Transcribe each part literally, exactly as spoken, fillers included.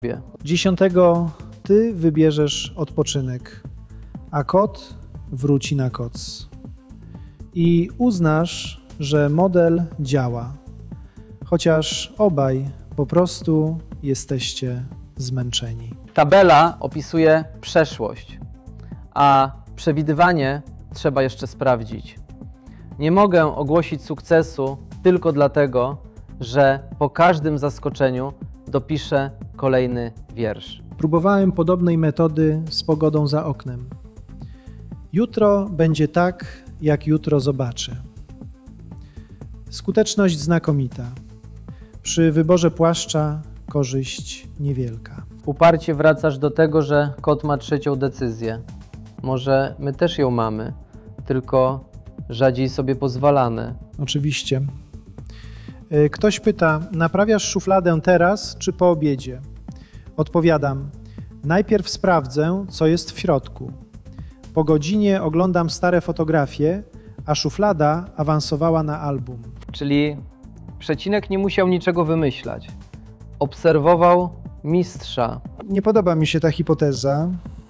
Dziesiątego ty wybierzesz odpoczynek, a kot wróci na koc. I uznasz, że model działa, chociaż obaj po prostu jesteście zmęczeni. Tabela opisuje przeszłość, a przewidywanie trzeba jeszcze sprawdzić. Nie mogę ogłosić sukcesu tylko dlatego, że po każdym zaskoczeniu dopiszę kolejny wiersz. Próbowałem podobnej metody z pogodą za oknem. Jutro będzie tak, jak jutro zobaczę. Skuteczność znakomita. Przy wyborze płaszcza korzyść niewielka. Uparcie wracasz do tego, że kot ma trzecią decyzję. Może my też ją mamy, tylko rzadziej sobie pozwalamy. Oczywiście. Ktoś pyta, naprawiasz szufladę teraz czy po obiedzie? Odpowiadam, najpierw sprawdzę, co jest w środku. Po godzinie oglądam stare fotografie, a szuflada awansowała na album. Czyli przecinek nie musiał niczego wymyślać. Obserwował mistrza. Nie podoba mi się ta hipoteza,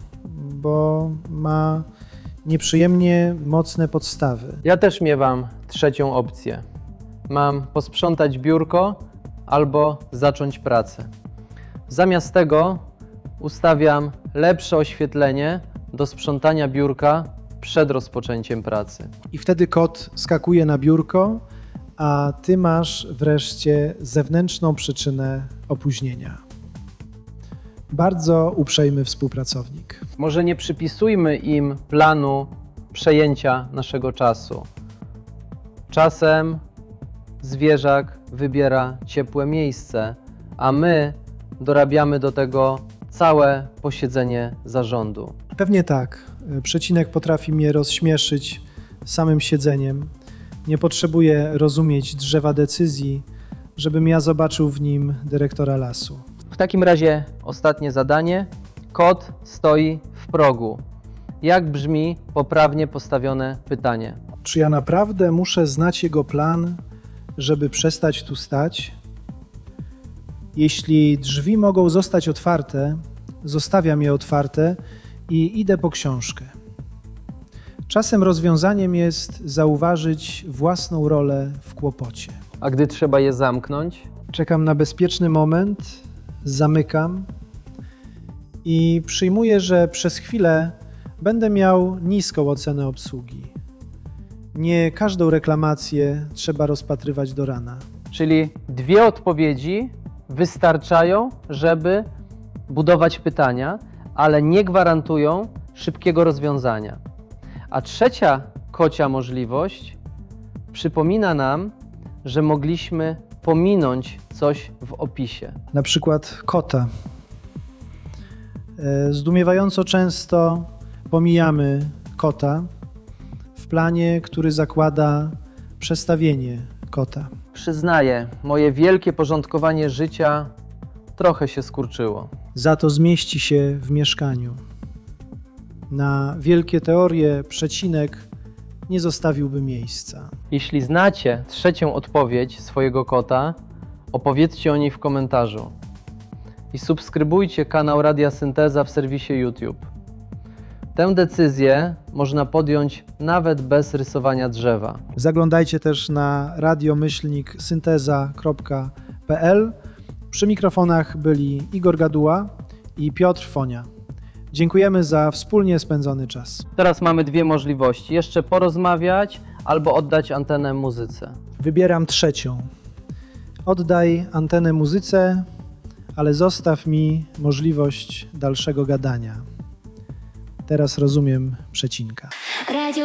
bo ma nieprzyjemnie mocne podstawy. Ja też miewam trzecią opcję. Mam posprzątać biurko albo zacząć pracę. Zamiast tego ustawiam lepsze oświetlenie do sprzątania biurka przed rozpoczęciem pracy. I wtedy kot skakuje na biurko, a ty masz wreszcie zewnętrzną przyczynę opóźnienia. Bardzo uprzejmy współpracownik. Może nie przypisujmy im planu przejęcia naszego czasu. Czasem zwierzak wybiera ciepłe miejsce, a my dorabiamy do tego całe posiedzenie zarządu. Pewnie tak. Przecinek potrafi mnie rozśmieszyć samym siedzeniem. Nie potrzebuję rozumieć drzewa decyzji, żebym ja zobaczył w nim dyrektora lasu. W takim razie ostatnie zadanie. Kot stoi w progu. Jak brzmi poprawnie postawione pytanie? Czy ja naprawdę muszę znać jego plan, żeby przestać tu stać? Jeśli drzwi mogą zostać otwarte, zostawiam je otwarte i idę po książkę. Czasem rozwiązaniem jest zauważyć własną rolę w kłopocie. A gdy trzeba je zamknąć? Czekam na bezpieczny moment, zamykam i przyjmuję, że przez chwilę będę miał niską ocenę obsługi. Nie każdą reklamację trzeba rozpatrywać do rana. Czyli dwie odpowiedzi wystarczają, żeby budować pytania, ale nie gwarantują szybkiego rozwiązania. A trzecia kocia możliwość przypomina nam, że mogliśmy pominąć coś w opisie. Na przykład kota. Zdumiewająco często pomijamy kota w planie, który zakłada przestawienie kota. Przyznaję, moje wielkie porządkowanie życia trochę się skurczyło. Za to zmieści się w mieszkaniu. Na wielkie teorie przecinek nie zostawiłby miejsca. Jeśli znacie trzecią odpowiedź swojego kota, opowiedzcie o niej w komentarzu. I subskrybujcie kanał Radia Synteza w serwisie YouTube. Tę decyzję można podjąć nawet bez rysowania drzewa. Zaglądajcie też na radio myślnik synteza kropka p l. Przy mikrofonach byli Igor Gaduła i Piotr Fonia. Dziękujemy za wspólnie spędzony czas. Teraz mamy dwie możliwości. Jeszcze porozmawiać albo oddać antenę muzyce. Wybieram trzecią. Oddaj antenę muzyce, ale zostaw mi możliwość dalszego gadania. Teraz rozumiem przecinka.